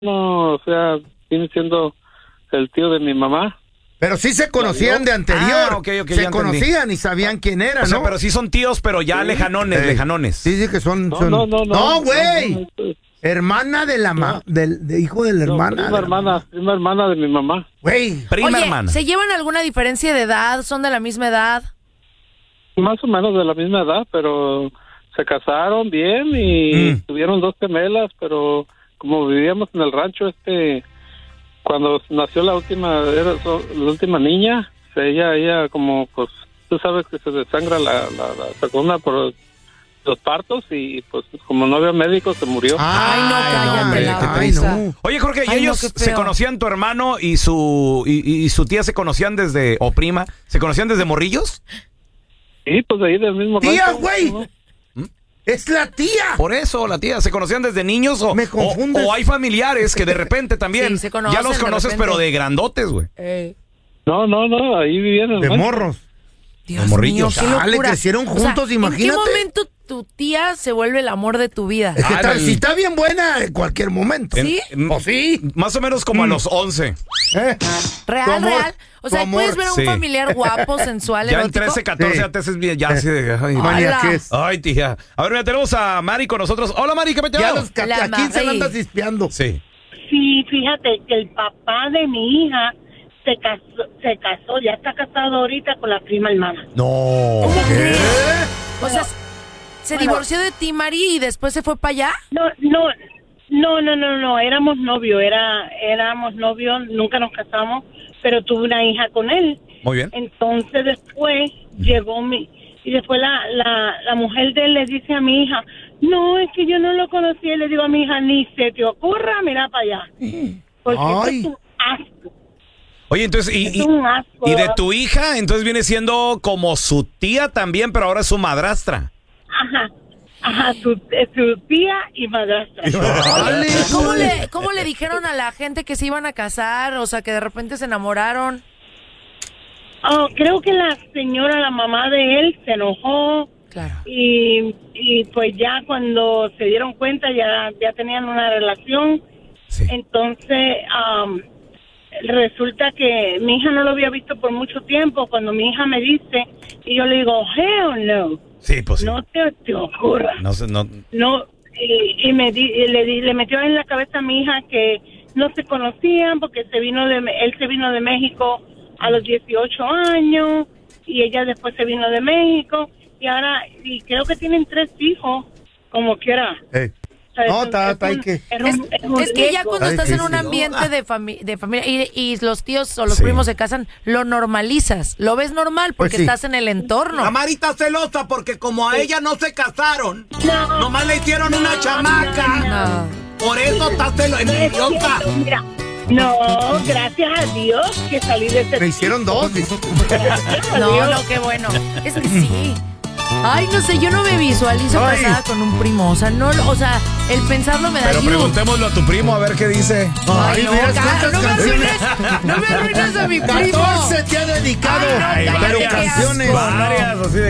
no, o sea, viene siendo el tío de mi mamá. Pero sí se conocían de anterior. Okay, se conocían y sabían quién era, o sea, ¿no? pero sí son tíos, pero ya lejanones. Sí, que son... No, güey. Hermana de la de hijo de la hermana. Prima hermana de mi mamá. Güey. Oye, ¿se llevan alguna diferencia de edad? ¿Son de la misma edad? Más o menos de la misma edad, pero se casaron bien y tuvieron 2 gemelas, pero como vivíamos en el rancho, cuando nació la última niña, ella como, pues, tú sabes que se desangra la columna por los partos y pues como no había médico se murió. Ay, no, cállate. No. Oye, Jorge, ¿y ellos se conocían, tu hermano y su tía se conocían desde, o prima, se conocían desde morrillos? Sí, pues de ahí del mismo ¡Tía, rancho, güey! ¿no? ¡Es la tía! Por eso, la tía, ¿se conocían desde niños o, me confundes? o hay familiares que de repente también sí, ya los conoces, pero de grandotes, güey? No, ahí vivían en de el rancho. morros. Dios morrillos. mío, qué locura. Le crecieron juntos, imagínate. ¿En qué momento tu tía se vuelve el amor de tu vida? Es que si está bien buena, en cualquier momento. ¿Sí? ¿O sí? Más o menos como a los 11. Real. O sea, puedes ver a un familiar guapo, sensual, ya erótico. en 13, 14 ya te haces bien, ya así de... Ay, tía. A ver, mira, tenemos a Mari con nosotros. Hola, Mari, ¿qué me Ya a 15 la andas espiando. Sí. Sí, fíjate que el papá de mi hija se casó, ya está casado ahorita con la prima hermana. No. ¿Cómo crees? O sea, ¿se divorció de ti, Mari, y después se fue para allá? No, éramos novios, nunca nos casamos, pero tuve una hija con él. Muy bien. Entonces después llegó y después la mujer de él le dice a mi hija, no, es que yo no lo conocí, y le digo a mi hija, ni se te ocurra, mira para allá. Porque es un asco. Oye, entonces, y de tu hija, entonces viene siendo como su tía también, pero ahora es su madrastra. Ajá, su tía y madrastra. ¿Cómo le dijeron a la gente que se iban a casar? O sea, que de repente se enamoraron. Oh, creo que la señora, la mamá de él, se enojó. Claro. Y pues ya cuando se dieron cuenta ya tenían una relación. Sí. Entonces, resulta que mi hija no lo había visto por mucho tiempo. Cuando mi hija me dice, y yo le digo, hell no. Sí, pues sí. No te ocurra. No. Y le metió en la cabeza a mi hija que no se conocían porque él se vino de México a los 18 años y ella después se vino de México y creo que tienen 3 hijos, como quiera. No, Es que ya cuando estás en un ambiente de familia y los tíos o los primos se casan, lo normalizas, lo ves normal porque estás en el entorno. La Mari está celosa porque como a ella no se casaron, nomás le hicieron una chamaca. Por eso está envidiosa. Mira, no, gracias a Dios que salí de ese... Me hicieron 2. No, qué bueno. Es que sí. Ay, no sé, yo no me visualizo casada con un primo. O sea, el pensarlo me da Pero preguntémoslo a tu primo a ver qué dice. Ay, no, no me arruines a mi primo. 14 te ha dedicado. Ay, pero varias, canciones. Varias, así de